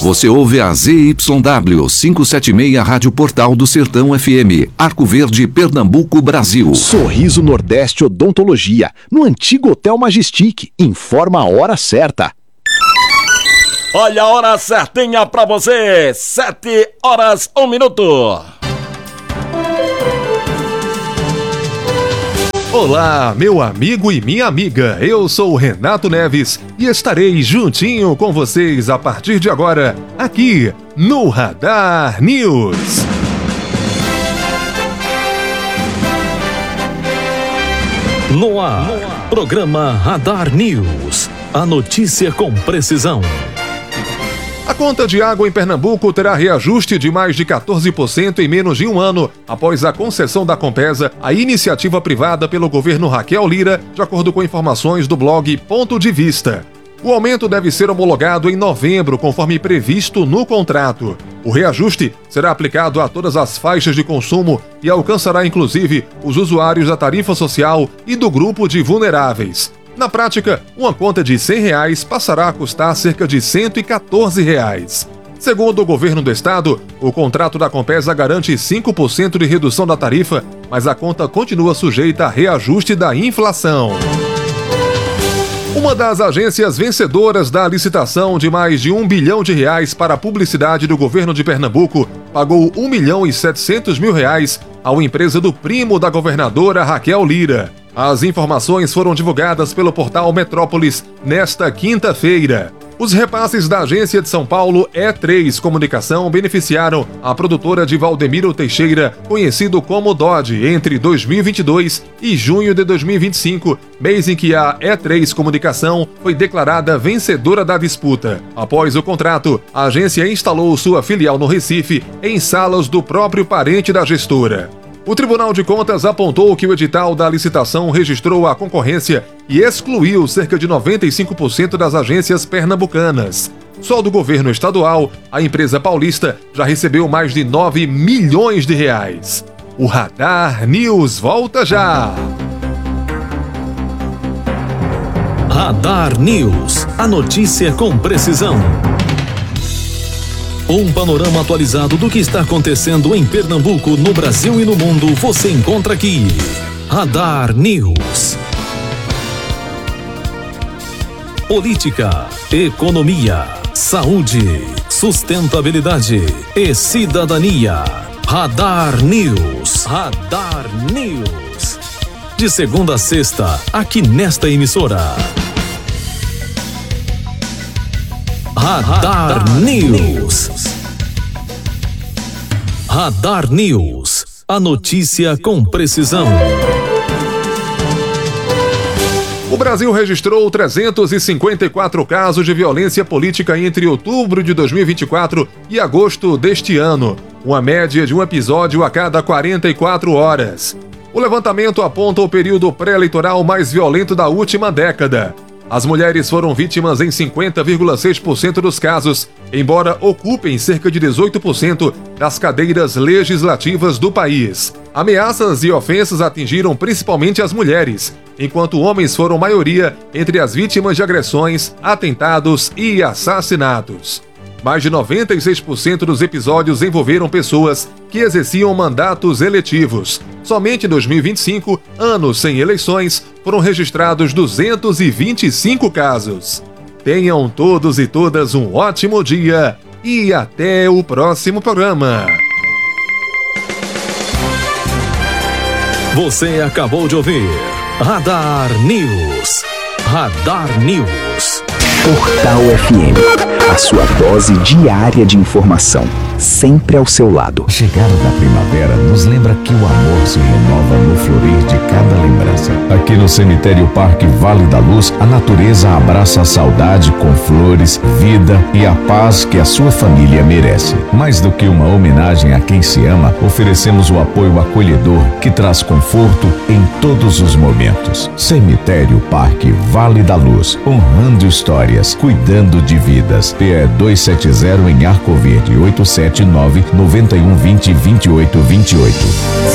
Você ouve a ZYW 576 Rádio Portal do Sertão FM, Arco Verde, Pernambuco, Brasil. Sorriso Nordeste Odontologia, no antigo Hotel Majestic. Informa a hora certa. Olha a hora certinha pra você, 7h01. Olá, meu amigo e minha amiga, eu sou o Renato Neves e estarei juntinho com vocês a partir de agora, aqui no Radar News. No ar, programa Radar News, a notícia com precisão. A conta de água em Pernambuco terá reajuste de mais de 14% em menos de um ano, após a concessão da Compesa à iniciativa privada pelo governo Raquel Lira, de acordo com informações do blog Ponto de Vista. O aumento deve ser homologado em novembro, conforme previsto no contrato. O reajuste será aplicado a todas as faixas de consumo e alcançará inclusive os usuários da tarifa social e do grupo de vulneráveis. Na prática, uma conta de R$100 passará a custar cerca de R$114. Segundo o governo do estado, o contrato da Compesa garante 5% de redução da tarifa, mas a conta continua sujeita a reajuste da inflação. Uma das agências vencedoras da licitação de mais de R$1 bilhão para a publicidade do governo de Pernambuco pagou R$1.700.000 a uma empresa do primo da governadora Raquel Lira. As informações foram divulgadas pelo portal Metrópolis nesta quinta-feira. Os repasses da agência de São Paulo E3 Comunicação beneficiaram a produtora de Valdemiro Teixeira, conhecido como Dodge, entre 2022 e junho de 2025, mês em que a E3 Comunicação foi declarada vencedora da disputa. Após o contrato, a agência instalou sua filial no Recife, em salas do próprio parente da gestora. O Tribunal de Contas apontou que o edital da licitação registrou a concorrência e excluiu cerca de 95% das agências pernambucanas. Só do governo estadual, a empresa paulista já recebeu mais de R$9 milhões. O Radar News volta já! Radar News, a notícia com precisão. Um panorama atualizado do que está acontecendo em Pernambuco, no Brasil e no mundo, você encontra aqui. Radar News. Política, economia, saúde, sustentabilidade e cidadania. Radar News. Radar News. De segunda a sexta, aqui nesta emissora. Radar News. Radar News. A notícia com precisão. O Brasil registrou 354 casos de violência política entre outubro de 2024 e agosto deste ano, uma média de um episódio a cada 44 horas. O levantamento aponta o período pré-eleitoral mais violento da última década. As mulheres foram vítimas em 50,6% dos casos, embora ocupem cerca de 18% das cadeiras legislativas do país. Ameaças e ofensas atingiram principalmente as mulheres, enquanto homens foram maioria entre as vítimas de agressões, atentados e assassinatos. Mais de 96% dos episódios envolveram pessoas que exerciam mandatos eletivos. Somente em 2025, ano sem eleições, foram registrados 225 casos. Tenham todos e todas um ótimo dia e até o próximo programa. Você acabou de ouvir Radar News. Radar News. Portal FM, a sua dose diária de informação, sempre ao seu lado. A chegada da primavera nos lembra que o amor se renova no florir de cada lembrança. Aqui no Cemitério Parque Vale da Luz, a natureza abraça a saudade com flores, vida e a paz que a sua família merece. Mais do que uma homenagem a quem se ama, oferecemos o apoio acolhedor que traz conforto em todos os momentos. Cemitério Parque Vale da Luz, honrando histórias, cuidando de vidas. PE 270 em Arco Verde, 879-9120-2828.